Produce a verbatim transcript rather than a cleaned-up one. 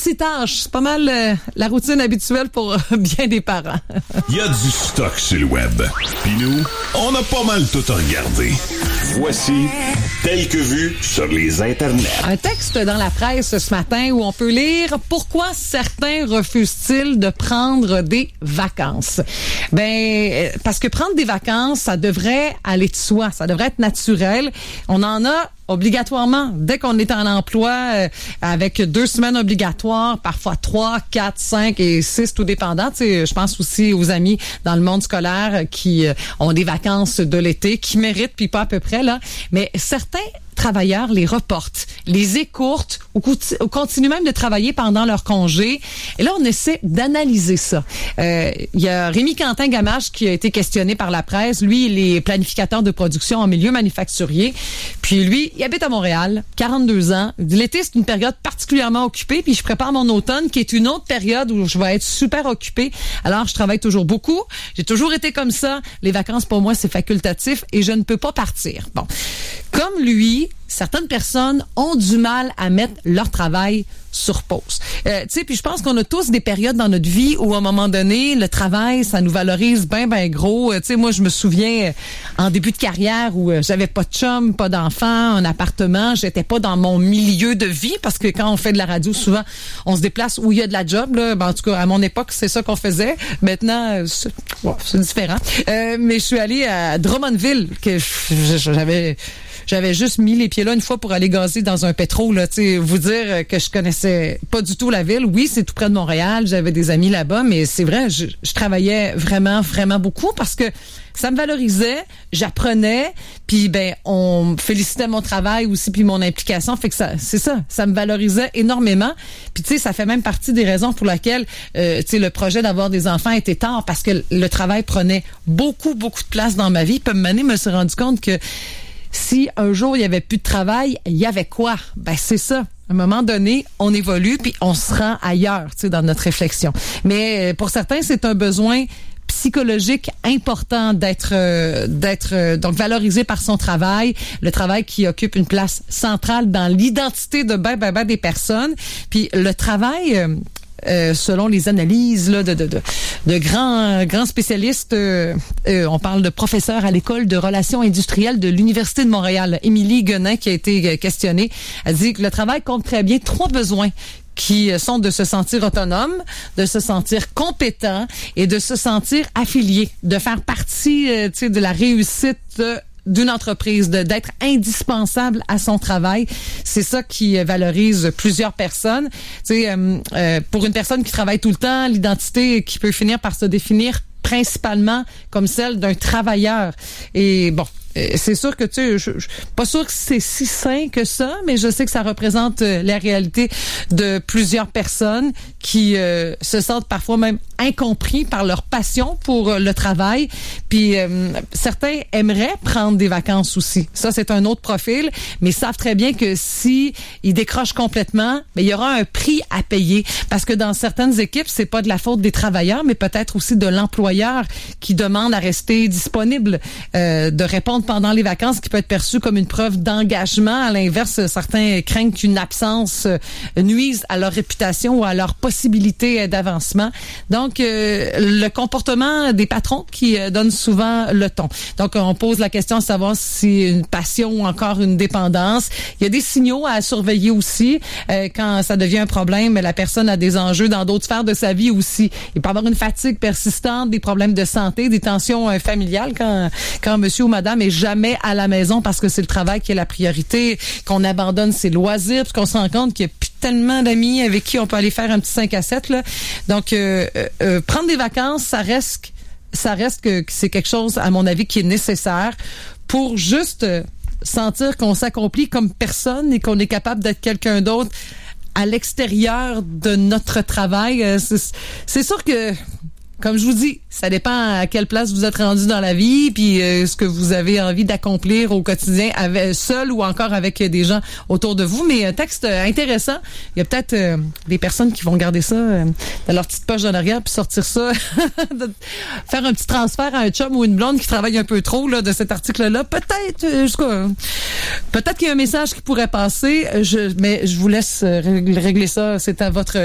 multitâche. C'est pas mal euh, la routine habituelle pour euh, bien des parents. Il y a du stock sur le web. Puis nous, on a pas mal tout regardé. Voici Tel que vu sur les internets. Un texte dans la presse ce matin où on peut lire « Pourquoi certains refusent-ils de prendre des vacances? » Ben, parce que prendre des vacances, ça devrait aller de soi, ça devrait être naturel. On en a obligatoirement, dès qu'on est en emploi, euh, avec deux semaines obligatoires, parfois trois, quatre, cinq et six, tout dépendant. Tu sais, je pense aussi aux amis dans le monde scolaire qui euh, ont des vacances de l'été, qui méritent, puis pas à peu près, là. Mais certains travailleurs les reportent, les écourtent ou, couti- ou continuent même de travailler pendant leur congé. Et là, on essaie d'analyser ça. Euh, il y a Rémi Quentin-Gamache qui a été questionné par la presse. Lui, il est planificateur de production en milieu manufacturier. Puis lui, il habite à Montréal, quarante-deux ans. L'été, c'est une période particulièrement occupée. Puis je prépare mon automne, qui est une autre période où je vais être super occupée. Alors, je travaille toujours beaucoup. J'ai toujours été comme ça. Les vacances, pour moi, c'est facultatif et je ne peux pas partir. Bon. Comme lui, certaines personnes ont du mal à mettre leur travail sur pause. Euh, tu sais, puis je pense qu'on a tous des périodes dans notre vie où, à un moment donné, le travail, ça nous valorise bien, bien gros. Euh, tu sais, moi, je me souviens, euh, en début de carrière, où euh, j'avais pas de chum, pas d'enfant, un appartement, j'étais pas dans mon milieu de vie, parce que quand on fait de la radio, souvent, on se déplace où il y a de la job, là. Ben, en tout cas, à mon époque, c'est ça qu'on faisait. Maintenant, euh, c'est, bon, c'est différent. Euh, mais je suis allée à Drummondville, que j'avais... J'avais juste mis les pieds là une fois pour aller gazer dans un pétrole, là, tu sais, vous dire que je connaissais pas du tout la ville. Oui, c'est tout près de Montréal, j'avais des amis là-bas, mais c'est vrai, je, je travaillais vraiment, vraiment beaucoup parce que ça me valorisait, j'apprenais, puis ben on félicitait mon travail aussi, puis mon implication, fait que ça, c'est ça, ça me valorisait énormément. Puis tu sais, ça fait même partie des raisons pour lesquelles, euh, tu sais, le projet d'avoir des enfants était tard, parce que le travail prenait beaucoup, beaucoup de place dans ma vie. Puis une année, je me suis rendu compte que si un jour il y avait plus de travail, il y avait quoi? Ben c'est ça. À un moment donné, on évolue puis on se rend ailleurs, tu sais, dans notre réflexion. Mais pour certains, c'est un besoin psychologique important d'être euh, d'être euh, donc valorisé par son travail, le travail qui occupe une place centrale dans l'identité de ben ben ben des personnes. Puis le travail euh, Euh, selon les analyses là, de, de, de, de grands, grands spécialistes, euh, euh, on parle de professeur à l'école de relations industrielles de l'Université de Montréal, Émilie Guenin, qui a été questionnée, a dit que le travail compte très bien trois besoins qui sont de se sentir autonome, de se sentir compétent et de se sentir affilié, de faire partie euh, tu sais, de la réussite euh, d'une entreprise, de d'être indispensable à son travail. C'est ça qui valorise plusieurs personnes. Tu sais, euh, euh, pour une personne qui travaille tout le temps, l'identité qui peut finir par se définir principalement comme celle d'un travailleur. Et bon, c'est sûr que tu sais, je, je pas sûr que c'est si sain que ça, mais je sais que ça représente euh, la réalité de plusieurs personnes qui euh, se sentent parfois même incompris par leur passion pour euh, le travail. Puis euh, certains aimeraient prendre des vacances aussi. Ça, c'est un autre profil, mais ils savent très bien que si ils décrochent complètement, mais il y aura un prix à payer, parce que dans certaines équipes, c'est pas de la faute des travailleurs, mais peut-être aussi de l'employeur qui demande à rester disponible, euh, de répondre pendant les vacances, qui peut être perçu comme une preuve d'engagement. À l'inverse, certains craignent qu'une absence nuise à leur réputation ou à leur possibilité d'avancement. Donc, euh, le comportement des patrons qui euh, donne souvent le ton. Donc, on pose la question de savoir si une passion ou encore une dépendance. Il y a des signaux à surveiller aussi. Euh, quand ça devient un problème, la personne a des enjeux dans d'autres sphères de sa vie aussi. Il peut avoir une fatigue persistante, des problèmes de santé, des tensions euh, familiales quand, quand monsieur ou madame est jamais à la maison parce que c'est le travail qui est la priorité, qu'on abandonne ses loisirs, parce qu'on se rend compte qu'il y a plus tellement d'amis avec qui on peut aller faire un petit cinq à sept, là. Donc, euh, euh, prendre des vacances, ça reste, ça reste que, que c'est quelque chose, à mon avis, qui est nécessaire pour juste euh, sentir qu'on s'accomplit comme personne et qu'on est capable d'être quelqu'un d'autre à l'extérieur de notre travail. Euh, c'est, c'est sûr que, comme je vous dis, ça dépend à quelle place vous êtes rendu dans la vie, puis euh, ce que vous avez envie d'accomplir au quotidien, avec, seul ou encore avec des gens autour de vous. Mais un texte intéressant. Il y a peut-être euh, des personnes qui vont garder ça euh, dans leur petite poche dans l'arrière puis sortir ça, faire un petit transfert à un chum ou une blonde qui travaille un peu trop là de cet article-là. Peut-être, euh, jusqu'à, peut-être qu'il y a un message qui pourrait passer. Je, mais je vous laisse régler ça. C'est à votre